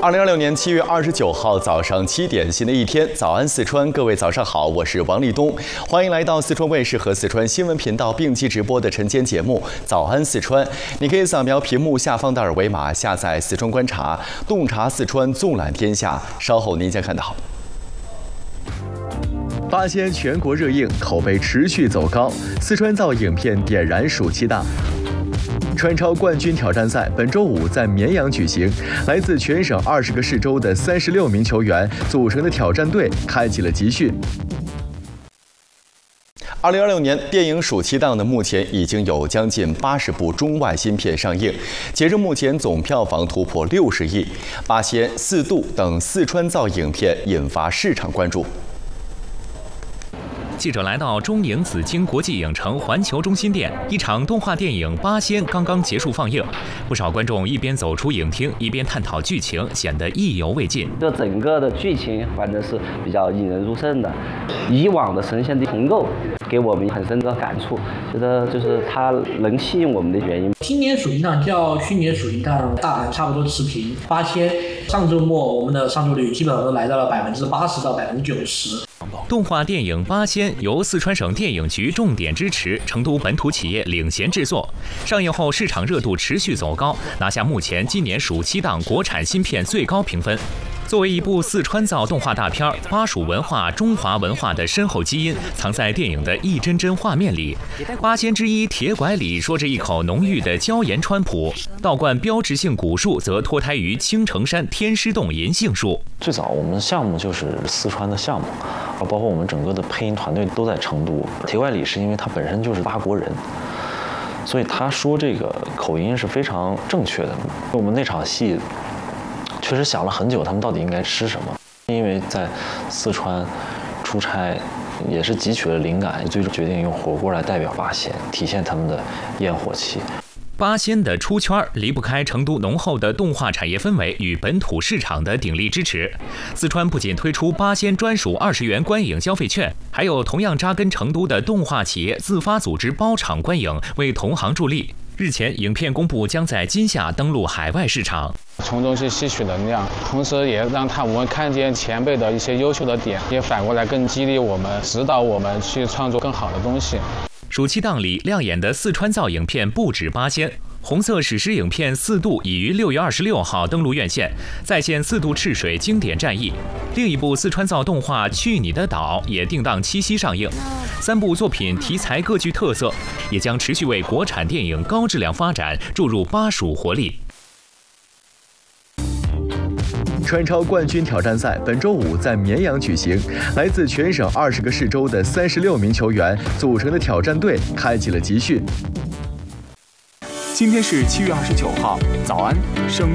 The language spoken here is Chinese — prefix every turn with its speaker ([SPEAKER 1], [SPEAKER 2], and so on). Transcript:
[SPEAKER 1] 2026年7月29号早上7点，新的一天，早安四川，各位早上好，我是王立东，欢迎来到四川卫视和四川新闻频道并机直播的晨间节目《早安四川》。你可以扫描屏幕下方的二维码，下载四川观察，洞察四川，纵览天下。稍后您将看到。八仙全国热映，口碑持续走高，四川造影片点燃暑期档。川超冠军挑战赛本周五在绵阳举行，来自全省20个市州的36名球员组成的挑战队开启了集训。2026年电影暑期档呢，目前已经有将近80部中外新片上映，截至目前总票房突破60亿。八仙、四渡等四川造影片引发市场关注。
[SPEAKER 2] 记者来到中影紫金国际影城环球中心店，一场动画电影《八仙》刚刚结束放映，不少观众一边走出影厅，一边探讨剧情，显得意犹未尽。
[SPEAKER 3] 这整个的剧情反正是比较引人入胜的，以往的神仙的重构给我们很深的感触，觉得就是它能吸引我们的原因。
[SPEAKER 4] 今年暑期档较去年暑期档大盘差不多持平，八仙上周末我们的上座率基本上都来到了80%到90%。
[SPEAKER 2] 动画电影《八仙》由四川省电影局重点支持，成都本土企业领衔制作。上映后市场热度持续走高，拿下目前今年暑期档国产新片最高评分。作为一部四川造动画大片，巴蜀文化、中华文化的深厚基因藏在电影的一帧帧画面里。八仙之一铁拐李说着一口浓郁的椒盐川普，道观标志性古树则脱胎于青城山天师洞银杏树。
[SPEAKER 5] 最早我们项目就是四川的项目，包括我们整个的配音团队都在成都。铁拐李是因为他本身就是八国人，所以他说这个口音是非常正确的。我们那场戏确实想了很久，他们到底应该吃什么？因为在四川出差，也是汲取了灵感，最终决定用火锅来代表八仙，体现他们的烟火气。
[SPEAKER 2] 八仙的出圈离不开成都浓厚的动画产业氛围与本土市场的鼎力支持。四川不仅推出八仙专属20元观影消费券，还有同样扎根成都的动画企业自发组织包场观影，为同行助力。日前，影片公布将在今夏登陆海外市场，
[SPEAKER 6] 从中去吸取能量，同时也让我们看见前辈的一些优秀的点，也反过来更激励我们，指导我们去创作更好的东西。
[SPEAKER 2] 暑期档里亮眼的四川造影片不止八仙，红色史诗影片《四渡》已于6月26号登陆院线，再现四渡赤水经典战役。另一部四川造动画《去你的岛》也定档7夕上映。3部作品题材各具特色，也将持续为国产电影高质量发展注入巴蜀活力。
[SPEAKER 1] 川超冠军挑战赛本周五在绵阳举行，来自全省20个市州的36名球员组成的挑战队开启了集训。
[SPEAKER 7] 今天是7月29号，早安，省